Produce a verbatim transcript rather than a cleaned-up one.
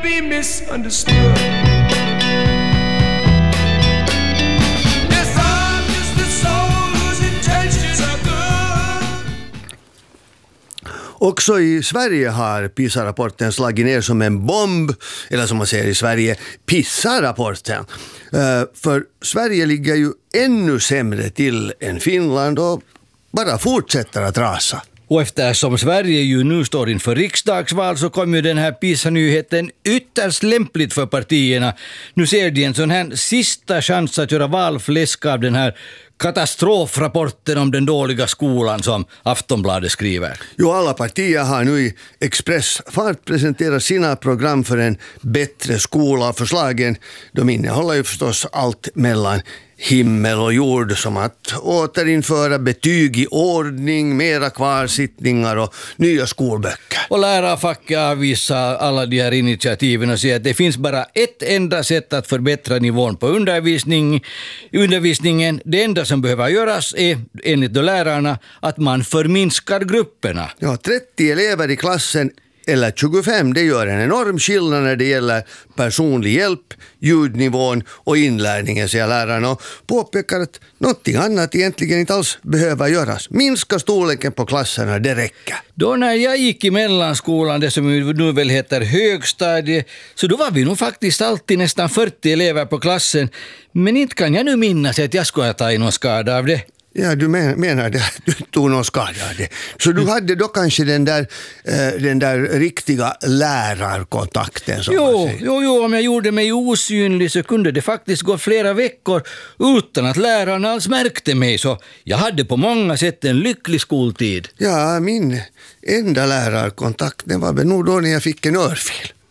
be misunderstood. Yes, I'm just a soul whose intentions are good. Också i Sverige har PISA-rapporten slagit ner som en bomb, eller som man säger i Sverige, PISA-rapporten. Uh, för Sverige ligger ju ännu sämre till än Finland och bara fortsätter att rasa. Och eftersom Sverige ju nu står inför riksdagsval så kommer ju den här PISA-nyheten ytterst lämpligt för partierna. Nu ser de en sån här sista chans att göra valfläsk av den här katastrofrapporten om den dåliga skolan som Aftonbladet skriver. Jo, alla partier har nu i expressfart presenterat sina program för en bättre skola. Förslagen, de innehåller ju förstås allt mellan himmel och jord, som att återinföra betyg i ordning, mera kvarsittningar och nya skolböcker. Och lärarfacket avvisar alla de här initiativen och säger att det finns bara ett enda sätt att förbättra nivån på undervisning, undervisningen. Det enda som behöver göras är, enligt lärarna, att man förminskar grupperna. Ja, trettio elever i klassen eller tjugofem, det gör en enorm skillnad när det gäller personlig hjälp, ljudnivån och inlärningen, säger lärarna, och påpekar att någonting annat egentligen inte alls behöver göras. Minska storleken på klasserna, det räcker. Då när jag gick i mellanskolan, det som nu väl heter högstadie, så då var vi nog faktiskt alltid nästan fyrtio elever på klassen. Men inte kan jag nu minnas att jag skulle ta någon skada av det. Ja, du men, menar det, du tog någon skada av det. Så du hade då kanske den där, eh, den där riktiga lärarkontakten, som jo, man säger. Jo, jo, om jag gjorde mig osynlig så kunde det faktiskt gå flera veckor utan att lärarna alls märkte mig. Så jag hade på många sätt en lycklig skoltid. Ja, min enda lärarkontakt, det var väl nog då när jag fick en örfil.